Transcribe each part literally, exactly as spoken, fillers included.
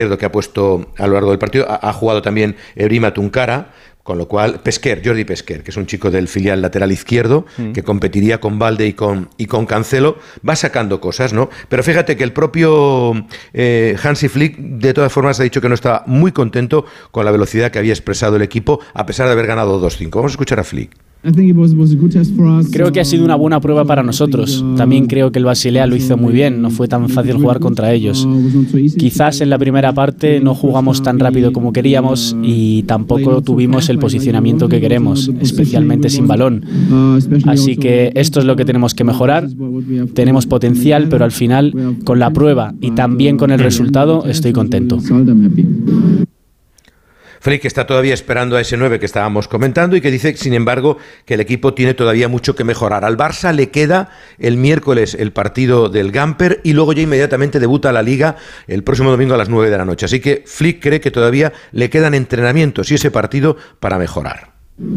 que ha puesto a lo largo del partido. Ha, ha jugado también Ebrima Tunkara, con lo cual Pesquer, Jordi Pesquer, que es un chico del filial lateral izquierdo, mm. que competiría con Balde y con, y con Cancelo, va sacando cosas, ¿no? Pero fíjate que el propio eh, Hansi Flick, de todas formas, ha dicho que no estaba muy contento con la velocidad que había expresado el equipo, a pesar de haber ganado dos cinco. Vamos a escuchar a Flick. Creo que ha sido una buena prueba para nosotros. También creo que el Basilea lo hizo muy bien, no fue tan fácil jugar contra ellos. Quizás en la primera parte no jugamos tan rápido como queríamos y tampoco tuvimos el posicionamiento que queremos, especialmente sin balón. Así que esto es lo que tenemos que mejorar. Tenemos potencial, pero al final, con la prueba y también con el resultado, estoy contento. Flick está todavía esperando a ese nueve que estábamos comentando y que dice, sin embargo, que el equipo tiene todavía mucho que mejorar. Al Barça le queda el miércoles el partido del Gamper y luego ya inmediatamente debuta la Liga el próximo domingo a las nueve de la noche. Así que Flick cree que todavía le quedan entrenamientos y ese partido para mejorar.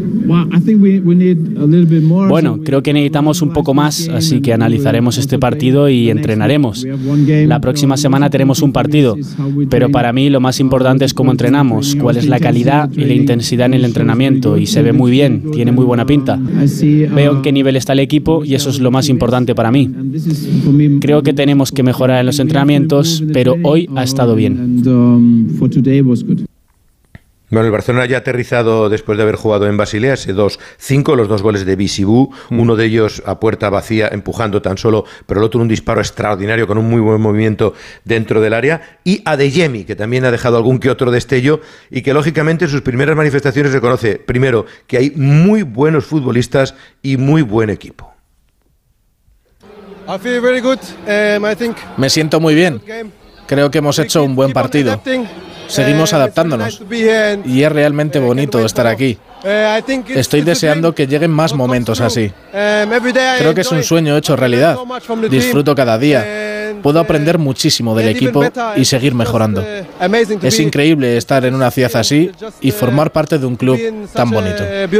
Bueno, creo que necesitamos un poco más, así que analizaremos este partido y entrenaremos. La próxima semana tenemos un partido, pero para mí lo más importante es cómo entrenamos, cuál es la calidad y la intensidad en el entrenamiento, y se ve muy bien, tiene muy buena pinta. Veo en qué nivel está el equipo y eso es lo más importante para mí. Creo que tenemos que mejorar en los entrenamientos, pero hoy ha estado bien. Bueno, el Barcelona ya ha aterrizado después de haber jugado en Basilea, ese dos cinco, los dos goles de Bisibú, mm. uno de ellos a puerta vacía, empujando tan solo, pero el otro un disparo extraordinario con un muy buen movimiento dentro del área, y Adeyemi, que también ha dejado algún que otro destello y que lógicamente en sus primeras manifestaciones reconoce, primero, que hay muy buenos futbolistas y muy buen equipo. I feel very good. Um, I think Me siento muy bien. Creo que hemos hecho un buen partido. Seguimos adaptándonos y es realmente bonito estar aquí. Estoy deseando que lleguen más momentos así. Creo que es un sueño hecho realidad. Disfruto cada día. Puedo aprender muchísimo del equipo y seguir mejorando. Es increíble estar en una ciudad así y formar parte de un club tan bonito.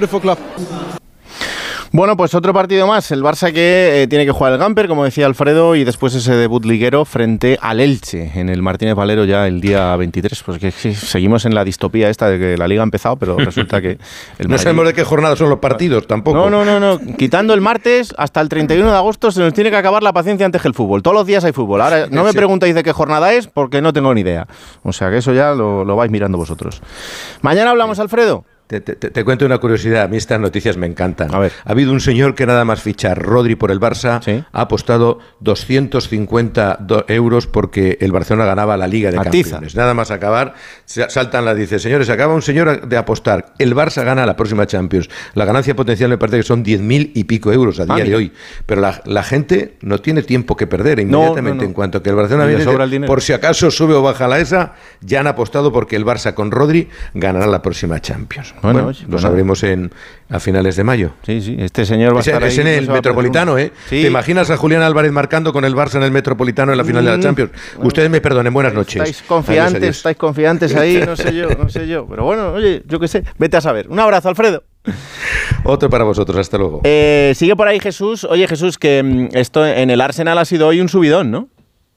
Bueno, pues otro partido más, el Barça que eh, tiene que jugar el Gamper, como decía Alfredo, y después ese debut liguero frente al Elche, en el Martínez Valero ya el día veintitrés, pues que, que seguimos en la distopía esta de que la Liga ha empezado, pero resulta que... El no Madrid... sabemos de qué jornada son los partidos tampoco. No, no, no, no, quitando el martes hasta el treinta y uno de agosto se nos tiene que acabar la paciencia antes que el fútbol, todos los días hay fútbol, ahora no me sí. preguntáis de qué jornada es porque no tengo ni idea, o sea que eso ya lo, lo vais mirando vosotros. Mañana hablamos, Alfredo. Te, te, te cuento una curiosidad, a mí estas noticias me encantan. A ver. Ha habido un señor que nada más fichar Rodri por el Barça, ¿sí? ha apostado doscientos cincuenta euros porque el Barcelona ganaba la Liga de Atiza. Campeones. Nada más acabar, saltan las, dice, señores, acaba un señor de apostar, el Barça gana la próxima Champions. La ganancia potencial me parece que son diez mil y pico euros a día ah, de hoy. Pero la, la gente no tiene tiempo que perder inmediatamente. No, no, no. En cuanto que el Barcelona viene, sobra el dinero. Por si acaso sube o baja la esa, ya han apostado porque el Barça con Rodri ganará la próxima Champions. Bueno, bueno lo sabremos en, a finales de mayo. Sí, sí, este señor va a es, estar es ahí. en el Metropolitano, ¿eh? Sí. ¿Te imaginas a Julián Álvarez marcando con el Barça en el Metropolitano en la final mm, de la Champions? Bueno, ustedes me perdonen, buenas noches. Estáis confiantes, adiós, estáis confiantes ahí, no sé yo, no sé yo. Pero bueno, oye, yo qué sé, vete a saber. Un abrazo, Alfredo. Otro para vosotros, hasta luego. Eh, sigue por ahí Jesús. Oye, Jesús, que esto en el Arsenal ha sido hoy un subidón, ¿no?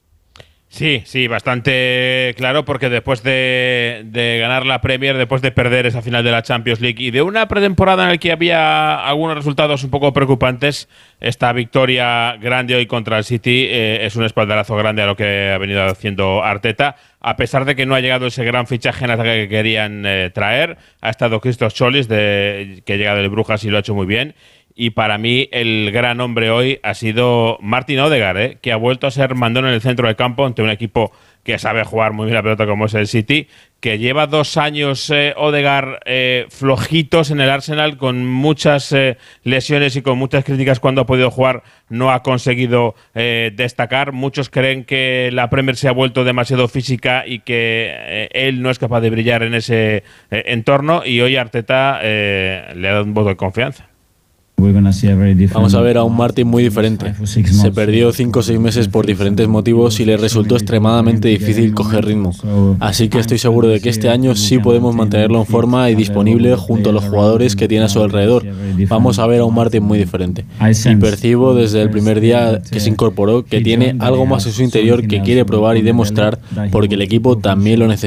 Sí, sí, bastante claro, porque después de, de ganar la Premier, después de perder esa final de la Champions League y de una pretemporada en la que había algunos resultados un poco preocupantes, esta victoria grande hoy contra el City eh, es un espaldarazo grande a lo que ha venido haciendo Arteta, a pesar de que no ha llegado ese gran fichaje en el ataque que querían eh, traer. Ha estado Christos Cholis, de, que ha llegado del Brujas y lo ha hecho muy bien. Y para mí el gran hombre hoy ha sido Martin Odegaard, ¿eh? que ha vuelto a ser mandón en el centro del campo ante un equipo que sabe jugar muy bien la pelota como es el City, que lleva dos años eh, Odegaard eh, flojitos en el Arsenal, con muchas eh, lesiones y con muchas críticas cuando ha podido jugar, no ha conseguido eh, destacar. Muchos creen que la Premier se ha vuelto demasiado física y que eh, él no es capaz de brillar en ese eh, entorno, y hoy Arteta eh, le ha dado un voto de confianza. Vamos a ver a un Martin muy diferente. Se perdió cinco o seis meses por diferentes motivos y le resultó extremadamente difícil coger ritmo. Así que estoy seguro de que este año sí podemos mantenerlo en forma y disponible junto a los jugadores que tiene a su alrededor. Vamos a ver a un Martin muy diferente. Y percibo desde el primer día que se incorporó que tiene algo más en su interior que quiere probar y demostrar, porque el equipo también lo necesita.